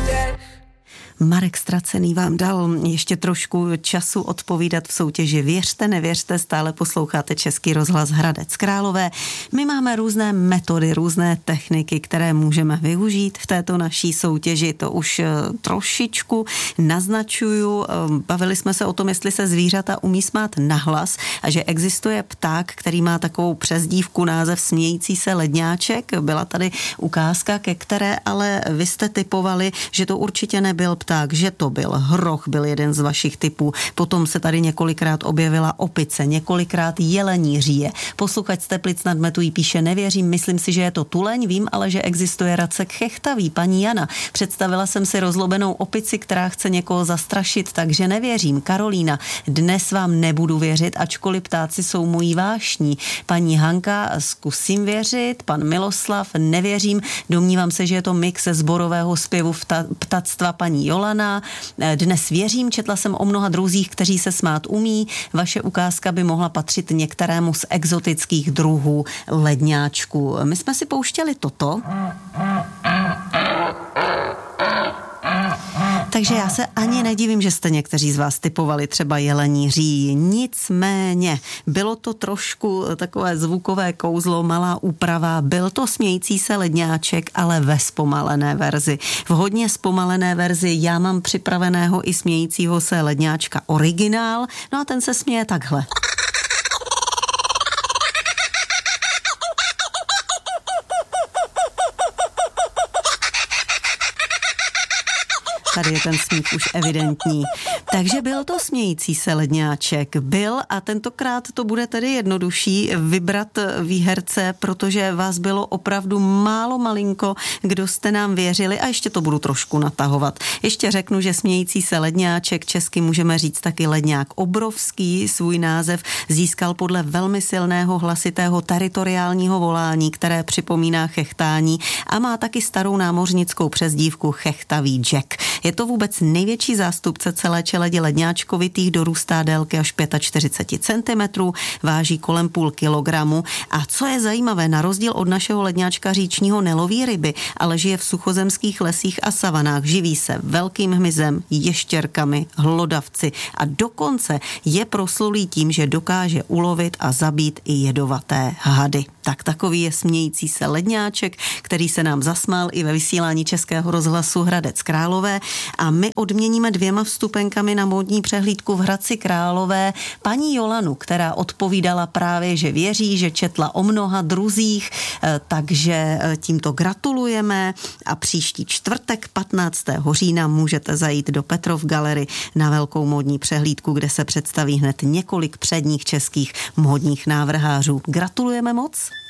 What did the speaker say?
Marek Stracený vám dal ještě trošku času odpovídat v soutěži Věřte, nevěřte, stále posloucháte Český rozhlas Hradec Králové. My máme různé metody, různé techniky, které můžeme využít v této naší soutěži. To už trošičku naznačuju. Bavili jsme se o tom, jestli se zvířata umí smát nahlas a že existuje pták, který má takovou přezdívku, název Smějící se ledňáček. Byla tady ukázka, ke které ale vy jste tipovali, že to určitě nebyl pták, že to byl hroch, byl jeden z vašich typů. Potom se tady několikrát objevila opice, několikrát jelení říje. Posluchač z Teplic nad Metují píše: nevěřím, myslím si, že je to tuleň, vím ale, že existuje racek chechtavý. Paní Jana: představila jsem si rozlobenou opici, která chce někoho zastrašit, takže nevěřím. Karolína: dnes vám nebudu věřit, ačkoliv ptáci jsou mojí vášní. Paní Hanka: zkusím věřit. Pan Miloslav: nevěřím, domnívám se, že je to mix sborového zpěvu ptactva. Paní Jolana: dnes věřím, četla jsem o mnoha druzích, kteří se smát umí. Vaše ukázka by mohla patřit některému z exotických druhů ledňáčků. My jsme si pouštěli toto. Takže já se ani nedivím, že jste někteří z vás typovali třeba jelení říj. Nicméně bylo to trošku takové zvukové kouzlo, malá úprava. Byl to smějící se ledňáček, ale ve zpomalené verzi. V hodně zpomalené verzi já mám připraveného i smějícího se ledňáčka originál, no a ten se směje takhle. Tady je ten smích už evidentní. Takže byl to smějící se ledňáček. Byl a tentokrát to bude tedy jednodušší vybrat výherce, protože vás bylo opravdu málo malinko, kdo jste nám věřili, a ještě to budu trošku natahovat. Ještě řeknu, že smějící se ledňáček, česky můžeme říct taky ledňák obrovský, svůj název získal podle velmi silného hlasitého teritoriálního volání, které připomíná chechtání a má taky starou námořnickou přezdívku chechtavý Jack. Je to vůbec největší zástupce celé čeledi ledňáčkovitých, dorůstá délky až 45 cm, váží kolem půl kilogramu a co je zajímavé, na rozdíl od našeho ledňáčka říčního neloví ryby, ale žije v suchozemských lesích a savanách, živí se velkým hmyzem, ještěrkami, hlodavci a dokonce je proslulý tím, že dokáže ulovit a zabít i jedovaté hady. Tak takový je smějící se ledňáček, který se nám zasmál i ve vysílání Českého rozhlasu Hradec Králové, a my odměníme 2 vstupenkami na módní přehlídku v Hradci Králové paní Jolanu, která odpovídala právě, že věří, že četla o mnoha druzích, takže tímto gratulujeme a příští čtvrtek 15. října můžete zajít do Petrov Gallery na velkou módní přehlídku, kde se představí hned několik předních českých módních návrhářů. Gratulujeme moc.